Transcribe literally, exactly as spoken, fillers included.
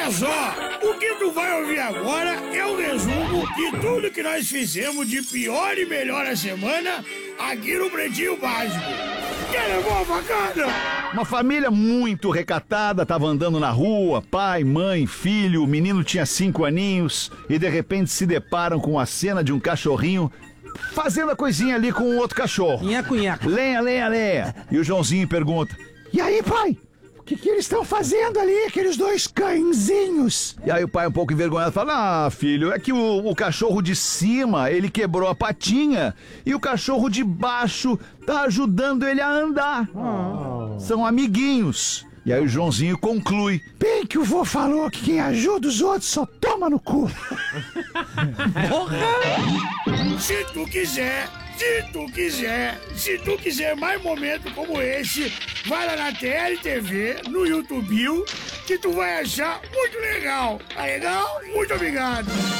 Olha só, o que tu vai ouvir agora é um resumo de tudo que nós fizemos de pior e melhor a semana aqui no Pretinho Básico. Quer levar uma facada? Uma família muito recatada tava andando na rua, pai, mãe, filho, o menino tinha cinco aninhos e de repente se deparam com a cena de um cachorrinho fazendo a coisinha ali com um outro cachorro. Nhaco, nhaco. Lenha, lenha, lenha. E o Joãozinho pergunta: e aí, pai? O que, que eles estão fazendo ali, aqueles dois cãezinhos? E aí o pai, um pouco envergonhado, fala: ah, filho, é que o, o cachorro de cima, ele quebrou a patinha e o cachorro de baixo tá ajudando ele a andar. Oh. São amiguinhos. E aí o Joãozinho conclui: bem que o vô falou que quem ajuda os outros só toma no cu. Se tu quiser, se tu quiser, se tu quiser mais momentos como esse, vai lá na T L T V, no YouTube, que tu vai achar muito legal. Tá legal? Muito obrigado.